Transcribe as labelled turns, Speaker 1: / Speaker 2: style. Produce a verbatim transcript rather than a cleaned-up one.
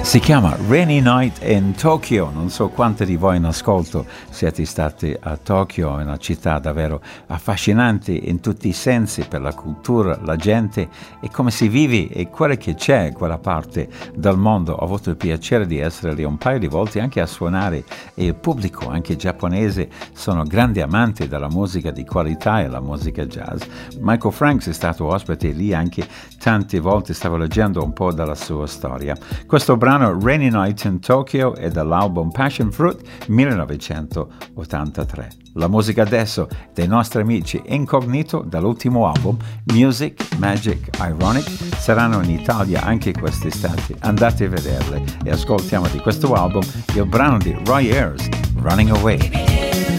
Speaker 1: Si chiama Rainy Night in Tokyo. Non so quanti di voi in ascolto siete stati a Tokyo, è una città davvero affascinante in tutti i sensi, per la cultura, la gente e come si vive e quello che c'è in quella parte del mondo. Ho avuto il piacere di essere lì un paio di volte anche a suonare e il pubblico, anche giapponese, sono grandi amanti della musica di qualità e la musica jazz. Michael Franks è stato ospite lì anche tante volte, stavo leggendo un po' della sua storia. Questo brano Rainy Night in Tokyo è dall'album Passion Fruit millenovecentottantatré. La musica adesso dei nostri amici Incognito dall'ultimo album Music, Magic, Ironic saranno in Italia anche quest'estate. Andate a vederle e ascoltiamo di questo album il brano di Roy Ayers, Running Away.